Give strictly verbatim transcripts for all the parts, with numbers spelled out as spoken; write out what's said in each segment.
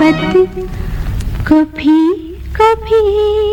मोहब्बत कभी कभी।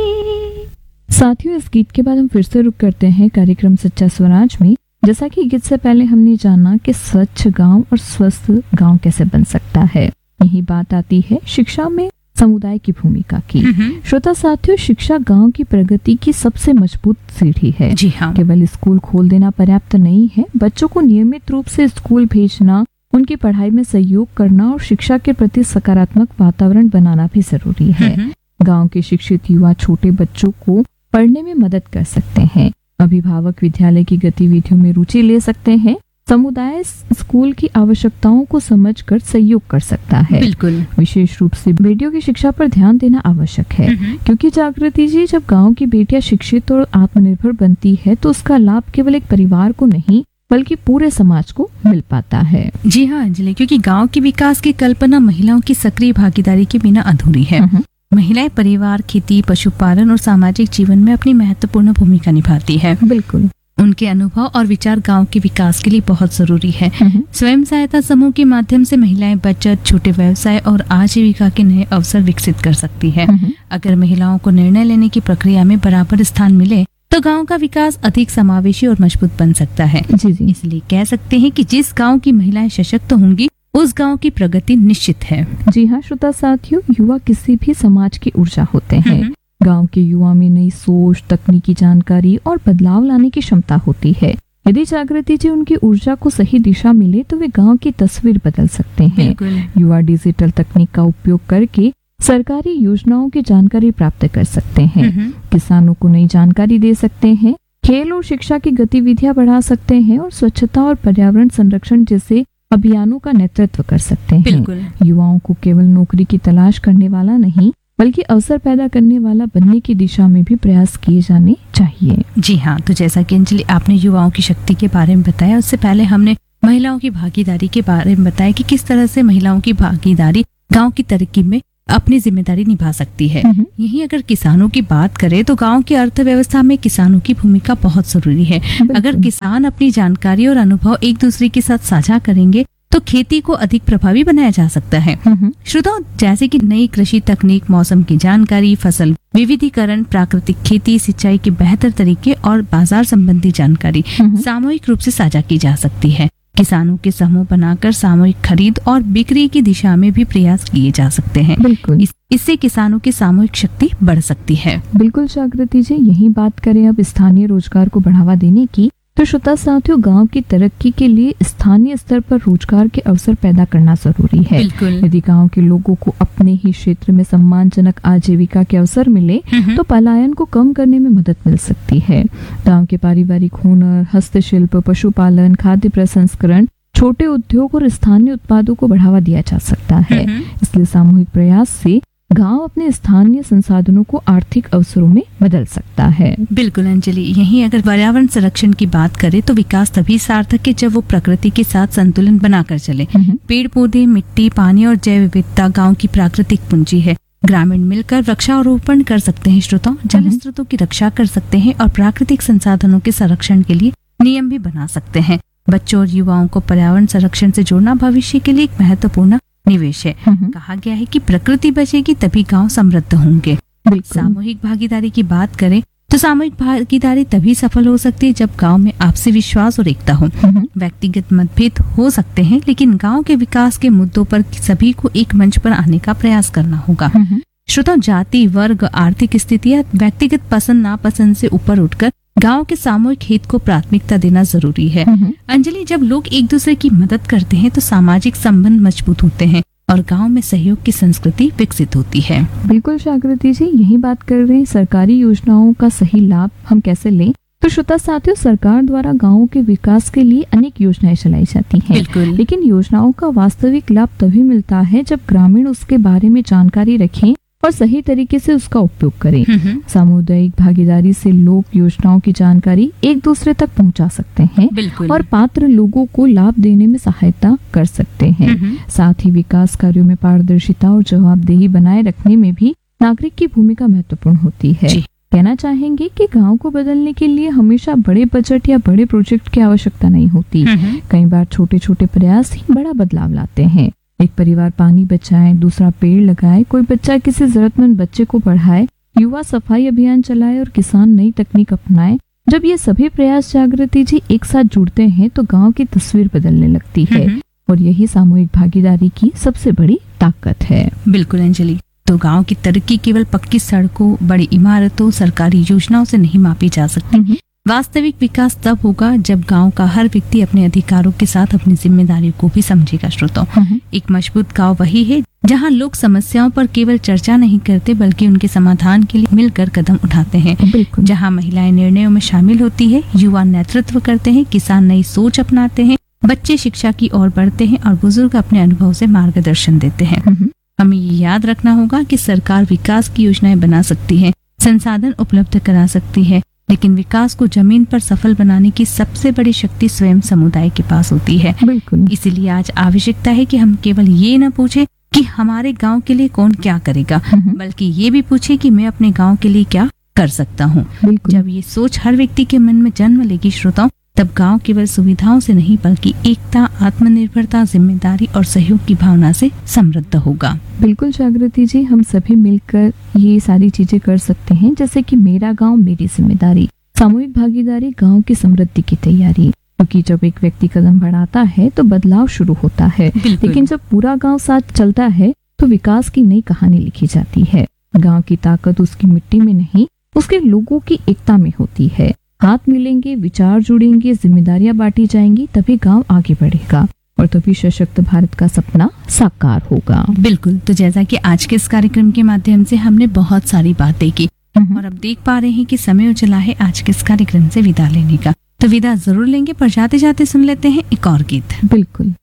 साथियों, इस गीत के बाद हम फिर से रुक करते हैं कार्यक्रम सच्चा स्वराज में। जैसा कि गीत से पहले हमने जाना कि स्वच्छ गांव और स्वस्थ गांव कैसे बन सकता है, यही बात आती है शिक्षा में समुदाय की भूमिका की। श्रोता साथियों, शिक्षा गांव की प्रगति की सबसे मजबूत सीढ़ी है। जी हाँ। केवल स्कूल खोल देना पर्याप्त नहीं है, बच्चों को नियमित रूप से स्कूल भेजना, उनकी पढ़ाई में सहयोग करना और शिक्षा के प्रति सकारात्मक वातावरण बनाना भी जरूरी है। गांव के शिक्षित युवा छोटे बच्चों को पढ़ने में मदद कर सकते हैं, अभिभावक विद्यालय की गतिविधियों में रुचि ले सकते हैं, समुदाय स्कूल की आवश्यकताओं को समझकर सहयोग कर सकता है। बिल्कुल। विशेष रूप से बेटियों की शिक्षा पर ध्यान देना आवश्यक है, क्योंकि जागृति जी, जब गांव की बेटियां शिक्षित और आत्मनिर्भर बनती है तो उसका लाभ केवल एक परिवार को नहीं बल्कि पूरे समाज को मिल पाता है। जी हाँ अंजलि, क्योंकि गांव के विकास की कल्पना महिलाओं की सक्रिय भागीदारी के बिना अधूरी है। महिलाएं परिवार, खेती, पशुपालन और सामाजिक जीवन में अपनी महत्वपूर्ण भूमिका निभाती है। बिल्कुल। उनके अनुभव और विचार गांव के विकास के लिए बहुत जरूरी है। स्वयं सहायता समूह के माध्यम से महिलाएं बचत, छोटे व्यवसाय और आजीविका के नए अवसर विकसित कर सकती है। अगर महिलाओं को निर्णय लेने की प्रक्रिया में बराबर स्थान मिले तो गांव का विकास अधिक समावेशी और मजबूत बन सकता है। जी जी। इसलिए कह सकते हैं कि जिस गांव की महिलाएं सशक्त होंगी उस गांव की प्रगति निश्चित है। जी हाँ श्रोता साथियों, युवा किसी भी समाज की ऊर्जा होते हैं। गांव के युवा में नई सोच, तकनीकी जानकारी और बदलाव लाने की क्षमता होती है। यदि जागृति जी उनकी ऊर्जा को सही दिशा मिले तो वे गांव की तस्वीर बदल सकते हैं। युवा डिजिटल तकनीक का उपयोग करके सरकारी योजनाओं की जानकारी प्राप्त कर सकते हैं, किसानों को नई जानकारी दे सकते हैं, खेल और शिक्षा की गतिविधियां बढ़ा सकते हैं और स्वच्छता और पर्यावरण संरक्षण जैसे अभियानों का नेतृत्व कर सकते हैं। युवाओं को केवल नौकरी की तलाश करने वाला नहीं बल्कि अवसर पैदा करने वाला बनने की दिशा में भी प्रयास किए जाने चाहिए। जी हाँ, तो जैसा कि अंजलि आपने युवाओं की शक्ति के बारे में बताया, उससे पहले हमने महिलाओं की भागीदारी के बारे में बताया कि किस तरह से महिलाओं की भागीदारी गाँव की तरक्की में अपनी जिम्मेदारी निभा सकती है। यही अगर किसानों की बात करें तो गांव की अर्थव्यवस्था में किसानों की भूमिका बहुत जरूरी है। अगर किसान अपनी जानकारी और अनुभव एक दूसरे के साथ साझा करेंगे तो खेती को अधिक प्रभावी बनाया जा सकता है। श्रोताओं, जैसे कि नई कृषि तकनीक, मौसम की जानकारी, फसल विविधीकरण, प्राकृतिक खेती, सिंचाई के बेहतर तरीके और बाजार संबंधी जानकारी सामूहिक रूप से साझा की जा सकती है। किसानों के समूह बनाकर सामूहिक खरीद और बिक्री की दिशा में भी प्रयास किए जा सकते हैं। बिल्कुल। इस, इससे किसानों की सामूहिक शक्ति बढ़ सकती है। बिल्कुल जागृति जी, यही बात करें अब स्थानीय रोजगार को बढ़ावा देने की, तो श्रोता साथियों, गांव की तरक्की के लिए स्थानीय स्तर पर रोजगार के अवसर पैदा करना जरूरी है। यदि गांव के लोगों को अपने ही क्षेत्र में सम्मानजनक आजीविका के अवसर मिले तो पलायन को कम करने में मदद मिल सकती है। गांव के पारिवारिक हुनर, हस्तशिल्प, पशुपालन, खाद्य प्रसंस्करण, छोटे उद्योग और स्थानीय उत्पादों को बढ़ावा दिया जा सकता है। इसलिए सामूहिक प्रयास से गांव अपने स्थानीय संसाधनों को आर्थिक अवसरों में बदल सकता है। बिल्कुल अंजलि, यही अगर पर्यावरण संरक्षण की बात करें तो विकास तभी सार्थक है जब वो प्रकृति के साथ संतुलन बनाकर चले। पेड़ पौधे, मिट्टी, पानी और जैव विविधता गांव की प्राकृतिक पूंजी है। ग्रामीण मिलकर वृक्षारोपण कर सकते हैं श्रोताओं, जल स्रोतों की रक्षा कर सकते हैं और प्राकृतिक संसाधनों के संरक्षण के लिए नियम भी बना सकते हैं। बच्चों और युवाओं को पर्यावरण संरक्षण से जोड़ना भविष्य के लिए एक महत्वपूर्ण निवेश है। कहा गया है कि प्रकृति बचेगी तभी गांव समृद्ध होंगे। सामूहिक भागीदारी की बात करें तो सामूहिक भागीदारी तभी सफल हो सकती है जब गांव में आपसी विश्वास और एकता हो। व्यक्तिगत मतभेद हो सकते हैं, लेकिन गांव के विकास के मुद्दों पर सभी को एक मंच पर आने का प्रयास करना होगा। श्रोता, जाति, वर्ग, आर्थिक स्थिति या व्यक्तिगत पसंद नापसंद से ऊपर उठकर गांव के सामूहिक हित को प्राथमिकता देना जरूरी है। अंजलि, जब लोग एक दूसरे की मदद करते हैं तो सामाजिक संबंध मजबूत होते हैं और गांव में सहयोग की संस्कृति विकसित होती है। बिल्कुल जागृति जी, यही बात कर रहे हैं। सरकारी योजनाओं का सही लाभ हम कैसे लें, तो श्रोता साथियों, सरकार द्वारा गांवों के विकास के लिए अनेक योजनाएं चलाई जाती हैं, लेकिन योजनाओं का वास्तविक लाभ तभी मिलता है जब ग्रामीण उसके बारे में जानकारी रखें और सही तरीके से उसका उपयोग करें। सामुदायिक भागीदारी से लोग योजनाओं की जानकारी एक दूसरे तक पहुंचा सकते हैं और पात्र लोगों को लाभ देने में सहायता कर सकते हैं। साथ ही विकास कार्यों में पारदर्शिता और जवाबदेही बनाए रखने में भी नागरिक की भूमिका महत्वपूर्ण होती है। कहना चाहेंगे कि गांव को बदलने के लिए हमेशा बड़े बजट या बड़े प्रोजेक्ट की आवश्यकता नहीं होती। कई बार छोटे छोटे प्रयास ही बड़ा बदलाव लाते हैं। एक परिवार पानी बचाए, दूसरा पेड़ लगाए, कोई बच्चा किसी जरूरतमंद बच्चे को पढ़ाए, युवा सफाई अभियान चलाए और किसान नई तकनीक अपनाए। जब ये सभी प्रयास जागृति जी एक साथ जुड़ते हैं तो गांव की तस्वीर बदलने लगती है और यही सामूहिक भागीदारी की सबसे बड़ी ताकत है। बिल्कुल अंजलि, तो गांव की तरक्की केवल पक्की सड़कों, बड़ी इमारतों, सरकारी योजनाओं से नहीं मापी जा सकती। वास्तविक विकास तब होगा जब गांव का हर व्यक्ति अपने अधिकारों के साथ अपनी जिम्मेदारियों को भी समझेगा। श्रोताओ, एक मजबूत गांव वही है जहां लोग समस्याओं पर केवल चर्चा नहीं करते बल्कि उनके समाधान के लिए मिलकर कदम उठाते हैं। जहां महिलाएं निर्णयों में शामिल होती है, युवा नेतृत्व करते हैं, किसान नई सोच अपनाते हैं, बच्चे शिक्षा की ओर बढ़ते हैं और बुजुर्ग अपने अनुभव से मार्गदर्शन देते हैं। हमें ये याद रखना होगा कि सरकार विकास की योजनाएं बना सकती है, संसाधन उपलब्ध करा सकती है, लेकिन विकास को जमीन पर सफल बनाने की सबसे बड़ी शक्ति स्वयं समुदाय के पास होती है। बिल्कुल। इसीलिए आज आवश्यकता है कि हम केवल ये न पूछे कि हमारे गांव के लिए कौन क्या करेगा, बल्कि ये भी पूछे कि मैं अपने गांव के लिए क्या कर सकता हूँ। जब ये सोच हर व्यक्ति के मन में जन्म लेगी श्रोताओं, तब गांव केवल सुविधाओं से नहीं बल्कि एकता, आत्मनिर्भरता, जिम्मेदारी और सहयोग की भावना से समृद्ध होगा। बिल्कुल जागृति जी, हम सभी मिलकर ये सारी चीजें कर सकते हैं, जैसे कि मेरा गांव मेरी जिम्मेदारी, सामूहिक भागीदारी, गांव की समृद्धि की तैयारी। क्योंकि जब एक व्यक्ति कदम बढ़ाता है तो बदलाव शुरू होता है, लेकिन जब पूरा गांव साथ चलता है तो विकास की नई कहानी लिखी जाती है। गांव की ताकत उसकी मिट्टी में नहीं, उसके लोगों की एकता में होती है। हाथ मिलेंगे, विचार जुड़ेंगे, जिम्मेदारियां बांटी जाएंगी, तभी गांव आगे बढ़ेगा और तभी सशक्त भारत का सपना साकार होगा। बिल्कुल। तो जैसा कि आज के इस कार्यक्रम के माध्यम से हमने बहुत सारी बातें की और अब देख पा रहे हैं कि समय हो चला है आज के इस कार्यक्रम से विदा लेने का। तो विदा जरूर लेंगे, पर जाते जाते सुन लेते हैं एक और गीत। बिल्कुल।